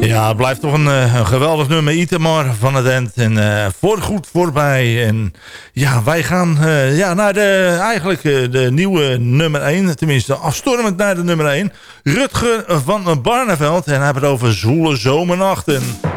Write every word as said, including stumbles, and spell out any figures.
Ja, het blijft toch een, een geweldig nummer. Itamar van het End. En uh, voorgoed voorbij. En ja, wij gaan uh, ja, naar de, eigenlijk uh, de nieuwe nummer één. Tenminste, afstormend naar de nummer één. Rutger van Barneveld. En hij heeft het over Zwoele Zomernachten.